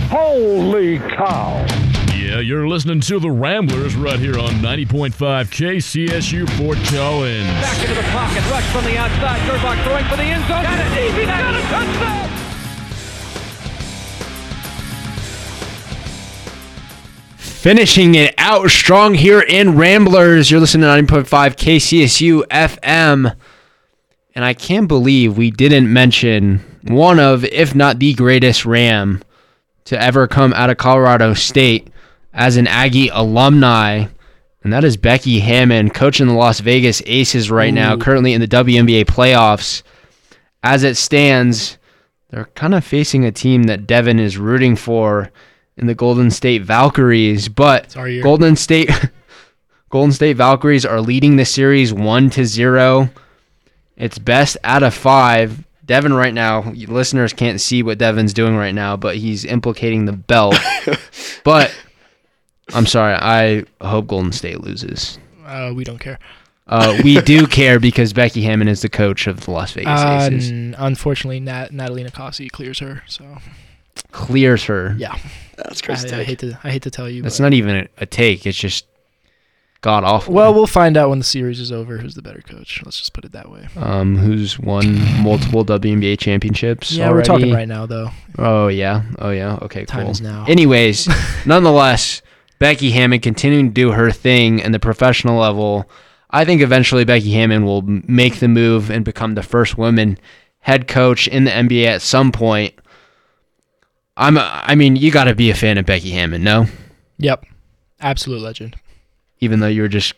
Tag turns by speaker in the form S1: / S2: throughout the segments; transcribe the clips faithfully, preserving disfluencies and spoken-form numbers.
S1: Holy cow.
S2: Yeah, you're listening to the Ramblers right here on ninety point five K C S U Fort Collins.
S3: Back into the pocket, rush from the outside. Gerbach throwing for the end zone. Got it deep, he's got a touchdown.
S4: Finishing it out strong here in Ramblers. You're listening to ninety point five K C S U F M. And I can't believe we didn't mention one of, if not the greatest Ram to ever come out of Colorado State as an Aggie alumni. And that is Becky Hammon, coaching the Las Vegas Aces right Ooh. now, currently in the W N B A playoffs. As it stands, they're kind of facing a team that Devin is rooting for in the Golden State Valkyries, but Golden State Golden State Valkyries are leading the series one to zero. It's best out of five. Devin right now, listeners can't see what Devin's doing right now, but he's implicating the belt. But I'm sorry, I hope Golden State loses.
S5: Uh, we don't care.
S4: Uh, we do care because Becky Hammon is the coach of the Las Vegas
S5: uh,
S4: Aces.
S5: N- unfortunately, Nat- Natalie Nicasi clears her. So
S4: clears her.
S5: Yeah,
S6: that's crazy.
S5: I, I hate to. I hate to tell you.
S4: That's
S5: but.
S4: not even a, a take. It's just god awful.
S5: Well, we'll find out when the series is over who's the better coach. Let's just put it that way.
S4: Um, who's won multiple W N B A championships?
S5: Yeah,
S4: already?
S5: We're talking right now, though.
S4: Oh yeah. Oh yeah. Okay.
S5: Time
S4: cool.
S5: is now.
S4: Anyways, nonetheless, Becky Hammon continuing to do her thing in the professional level. I think eventually Becky Hammon will make the move and become the first woman head coach in the N B A at some point. I'm. A, I mean, you got to be a fan of Becky Hammon, no?
S5: Yep, absolute legend.
S4: Even though you were just,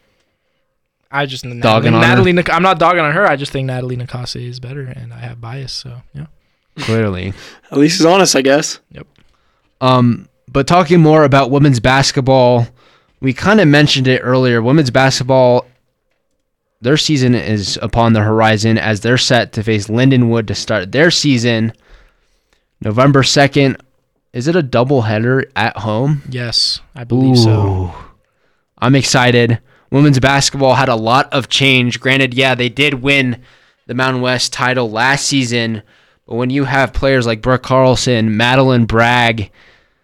S5: I just
S4: dogging
S5: Natalie,
S4: on
S5: Natalie
S4: her.
S5: Nic- I'm not dogging on her. I just think Natalie Nicasi is better, and I have bias. So yeah,
S4: clearly.
S6: At least he's honest, I guess.
S5: Yep.
S4: Um, but talking more about women's basketball, we kind of mentioned it earlier. Women's basketball, their season is upon the horizon as they're set to face Lindenwood to start their season November second. Is it a doubleheader at home?
S5: Yes, I believe
S4: Ooh,
S5: so.
S4: I'm excited. Women's basketball had a lot of change. Granted, yeah, they did win the Mountain West title last season, but when you have players like Brooke Carlson, Madeline Bragg,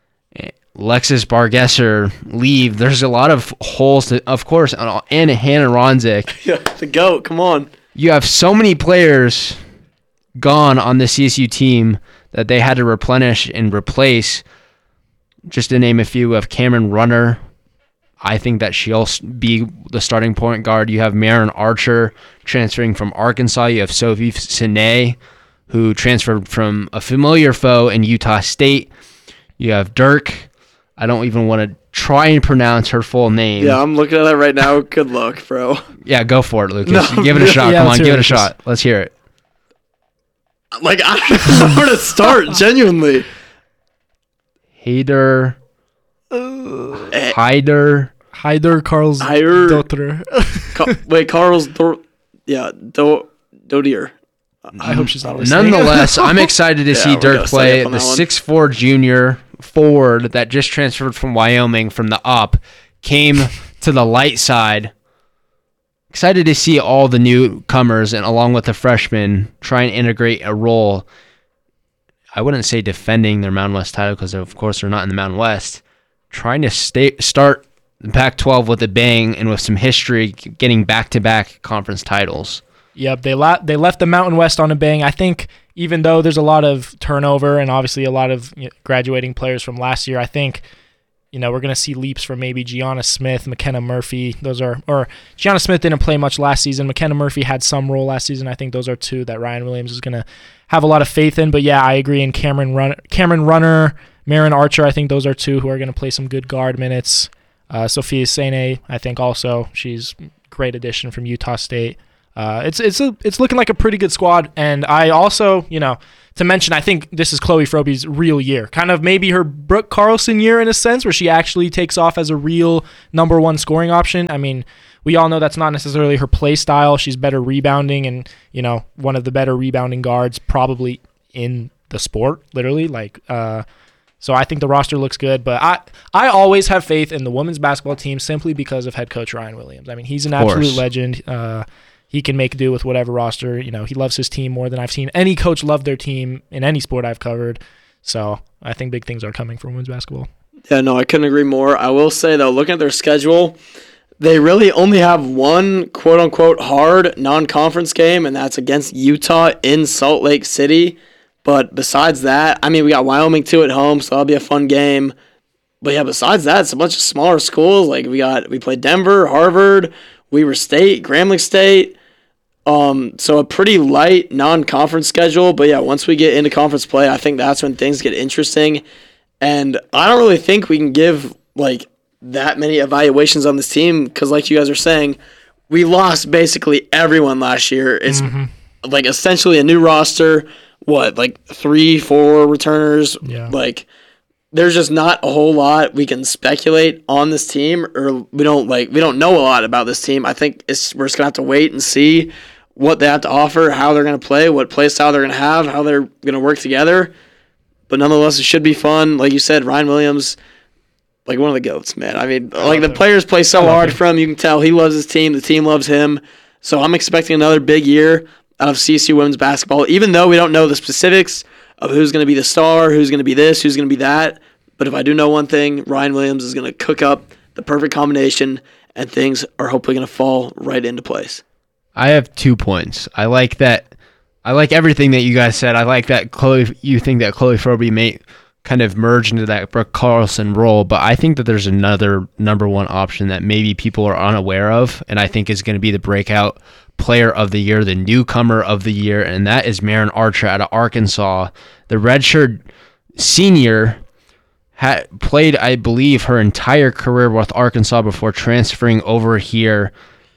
S4: Lexus Bargesser leave, there's a lot of holes, to, of course, and Hannah Ronzik.
S6: Yeah, the GOAT, come on.
S4: You have so many players gone on the C S U team that they had to replenish and replace. Just to name a few, of Cameron Runner. I think that she'll be the starting point guard. You have Marin Archer transferring from Arkansas. You have Sophie Sine, who transferred from a familiar foe in Utah State. You have Dirk. I don't even want to try and pronounce her full name.
S6: Yeah, I'm looking at it right now. Good luck, bro.
S4: Yeah, go for it, Lucas.
S6: No,
S4: give it a shot.
S5: yeah,
S4: Come on, give it a
S5: Lucas.
S4: shot. Let's hear it.
S6: Like, I don't know where to start, genuinely.
S4: Hader.
S6: Uh,
S4: Hyder.
S5: Hyder Carl's
S6: Hyder.
S5: daughter.
S6: Ca- wait, Carl's... Dor- yeah, Do- Dodier.
S5: I hope she's not listening.
S4: Nonetheless, I'm excited to
S6: Yeah,
S4: see
S6: we
S4: Dirk
S6: gotta stay
S4: play.
S6: up on
S4: The
S6: that one.
S4: six foot four junior forward that just transferred from Wyoming from the up came to the light side. Excited to see all the newcomers and along with the freshmen try and integrate a role. I wouldn't say defending their Mountain West title because, of course, they're not in the Mountain West. Trying to stay, start the Pac twelve with a bang and with some history, getting back-to-back conference titles.
S5: Yep, they la- they left the Mountain West on a bang. I think even though there's a lot of turnover and obviously a lot of you know, graduating players from last year, I think you know we're going to see leaps from maybe Gianna Smith, McKenna Murphy. Those are or Gianna Smith didn't play much last season. McKenna Murphy had some role last season. I think those are two that Ryan Williams is going to have a lot of faith in. But yeah, I agree. And Cameron Run- Cameron Runner, Marin Archer, I think those are two who are going to play some good guard minutes. Uh, Sophia Sene, I think also she's a great addition from Utah State. Uh, it's it's a, it's looking like a pretty good squad, and I also, you know, to mention, I think this is Chloe Froby's real year, kind of maybe her Brooke Carlson year in a sense, where she actually takes off as a real number one scoring option. I mean, we all know that's not necessarily her play style. She's better rebounding, and you know, one of the better rebounding guards probably in the sport, literally. Like, uh, so I think the roster looks good, but I I always have faith in the women's basketball team simply because of head coach Ryan Williams. I mean, he's an absolute legend. Uh, He can make do with whatever roster. You know, he loves his team more than I've seen any coach love their team in any sport I've covered. So I think big things are coming for women's basketball.
S6: Yeah, no, I couldn't agree more. I will say, though, looking at their schedule, they really only have one quote-unquote hard non-conference game, and that's against Utah in Salt Lake City. But besides that, I mean, we got Wyoming, too, at home, so that'll be a fun game. But, yeah, besides that, it's a bunch of smaller schools. Like, we got we played Denver, Harvard, Weber State, Grambling State. Um, so a pretty light non-conference schedule. But, yeah, once we get into conference play, I think that's when things get interesting. And I don't really think we can give, like, that many evaluations on this team because, like you guys are saying, we lost basically everyone last year. It's, mm-hmm. like, essentially a new roster. What, like, three, four returners?
S5: Yeah.
S6: Like, there's just not a whole lot we can speculate on this team, or we don't, like, we don't know a lot about this team. I think it's we're just going to have to wait and see what they have to offer, how they're going to play, what play style they're going to have, how they're going to work together. But nonetheless, it should be fun. Like you said, Ryan Williams, like one of the GOATs, man. I mean, like the players play so hard for him. You can tell he loves his team. The team loves him. So I'm expecting another big year out of C S U women's basketball, even though we don't know the specifics of who's going to be the star, who's going to be this, who's going to be that. But if I do know one thing, Ryan Williams is going to cook up the perfect combination, and things are hopefully going to fall right into place.
S4: I have two points. I like that. I like everything that you guys said. I like that Chloe. You think that Chloe Froby may kind of merge into that Brooke Carlson role, but I think that there's another number one option that maybe people are unaware of, and I think is going to be the breakout player of the year, the newcomer of the year, and that is Marin Archer out of Arkansas. The redshirt senior had played, I believe, her entire career with Arkansas before transferring over here.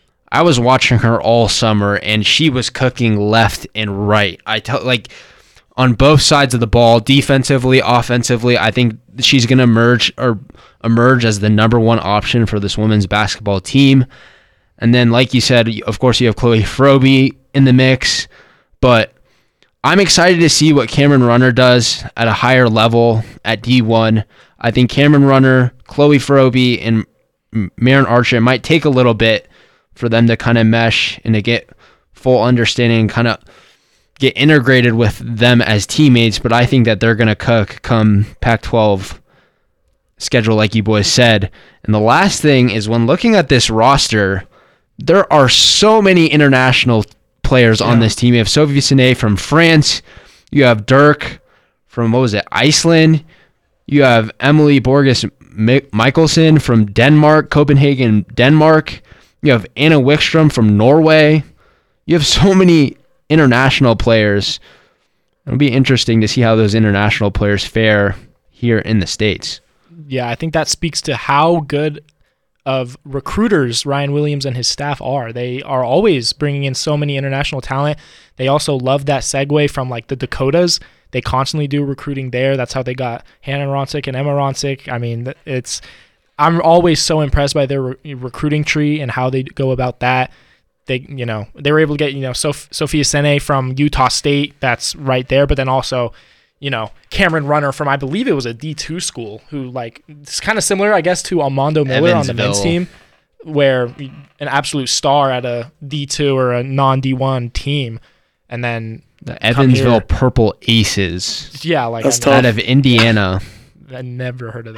S4: I was watching her all summer, and she was cooking left and right. I tell like on both sides of the ball, defensively, offensively. I think she's going to emerge or emerge as the number one option for this women's basketball team. And then, like you said, of course, you have Chloe Froby in the mix, but I'm excited to see what Cameron Runner does at a higher level at D one. I think Cameron Runner, Chloe Froby, and Marin Archer, it might take a little bit for them to kind of mesh and to get full understanding and kind of get integrated with them as teammates, but I think that they're going to cook come Pac twelve schedule, like you boys said. And the last thing is, when looking at this roster, there are so many international players yeah. on this team. You have Sophie Sané from France. You have Dirk from, what was it, Iceland. You have Emily Borges Michelsen from Denmark, Copenhagen, Denmark. You have Anna Wickstrom from Norway. You have so many international players. It'll be interesting to see how those international players fare here in the States.
S5: Yeah, I think that speaks to how good of recruiters Ryan Williams and his staff are. They are always bringing in so many international talent. They also love that segue from like the Dakotas. They constantly do recruiting there. That's how they got Hannah Ronsick and Emma Ronsick. I mean, it's I'm always so impressed by their re- recruiting tree and how they go about that. They, you know, they were able to get, you know, Sof- Sophia Sene from Utah State. That's right there. But then also, you know, Cameron Runner from, I believe it was a D two school, who, like, it's kind of similar, I guess, to Armando Miller on the men's team, where an absolute star at a D two or a non-D one team. And then
S4: the Evansville Purple Aces.
S5: Yeah, like
S6: That's
S5: I
S4: out of Indiana.
S5: I never heard of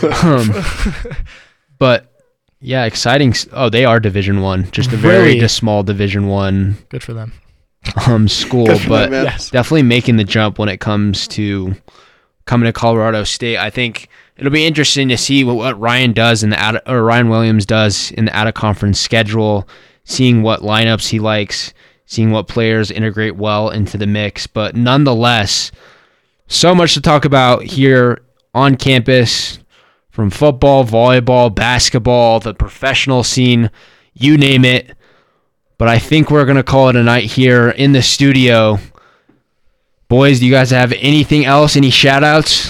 S5: that.
S4: um, but yeah, exciting. Oh, they are Division One, just a very
S5: Really?
S4: just small Division One
S5: Good for them.
S4: um school,
S6: Good for
S4: but
S6: them, man.
S5: Yes.
S4: definitely making the jump when it comes to coming to Colorado State. I think it'll be interesting to see what, what Ryan does in the out or Ryan Williams does in the out of conference schedule, seeing what lineups he likes, seeing what players integrate well into the mix. But nonetheless, so much to talk about here on campus, from football, volleyball, basketball, the professional scene, you name it. But I think we're going to call it a night here in the studio. Boys, do you guys have anything else? Any shout-outs?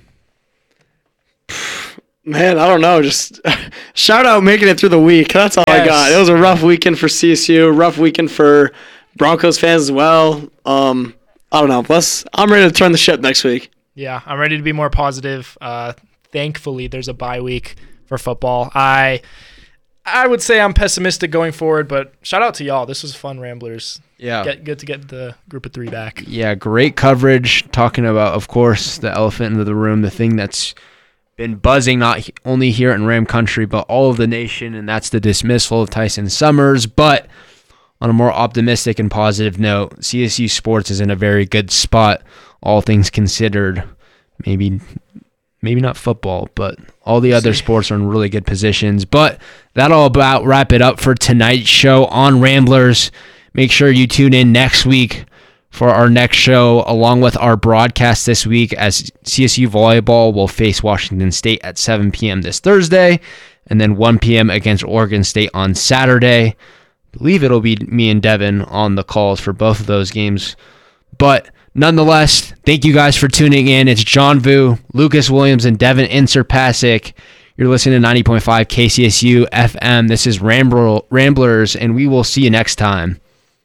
S6: Man, I don't know. Just shout out making it through the week. That's all
S5: Yes.
S6: I got. It was a rough weekend for C S U, rough weekend for Broncos fans as well. Um, I don't know. Let's, I'm ready to turn the ship next week.
S5: Yeah, I'm ready to be more positive. Uh, thankfully, there's a bye week for football. I I would say I'm pessimistic going forward, but shout out to y'all. This was fun, Ramblers.
S4: Yeah.
S5: Get, good to get the group of three back.
S4: Yeah, great coverage. Talking about, of course, the elephant in the room, the thing that's been buzzing not only here in Ram Country, but all of the nation, and that's the dismissal of Tyson Summers. But on a more optimistic and positive note, C S U sports is in a very good spot, all things considered. Maybe maybe not football, but all the other sports are in really good positions. But that'll about wrap it up for tonight's show on Ramblers. Make sure you tune in next week for our next show, along with our broadcast this week, as C S U Volleyball will face Washington State at seven p.m. this Thursday, and then one p.m. against Oregon State on Saturday. I believe it'll be me and Devin on the calls for both of those games. But nonetheless, thank you guys for tuning in. It's John Vu, Lucas Williams, and Devin Inserpasic. You're listening to ninety point five K C S U F M. This is Ramble, Ramblers, and we will see you next time.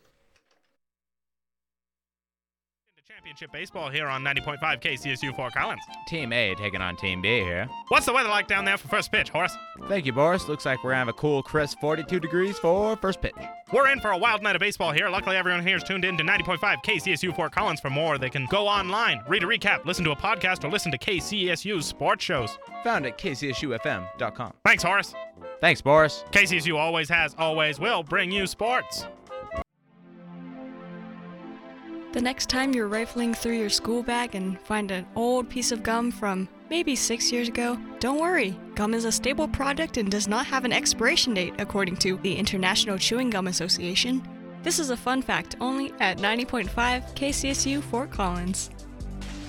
S7: Baseball here on ninety point five K C S U Fort Collins.
S8: Team A taking on Team B here.
S7: What's the weather like down there for first pitch, Horace?
S8: Thank you, Boris. Looks like we're going to have a cool, crisp forty-two degrees for first pitch.
S7: We're in for a wild night of baseball here. Luckily, everyone here is tuned in to ninety point five K C S U Fort Collins. For more, they can go online, read a recap, listen to a podcast, or listen to K C S U's sports shows.
S8: Found at K C S U F M dot com.
S7: Thanks, Horace.
S8: Thanks, Boris.
S7: K C S U always has, always will bring you sports.
S9: The next time you're rifling through your school bag and find an old piece of gum from maybe six years ago, don't worry. Gum is a stable product and does not have an expiration date, according to the International Chewing Gum Association. This is a fun fact only at ninety point five K C S U Fort Collins.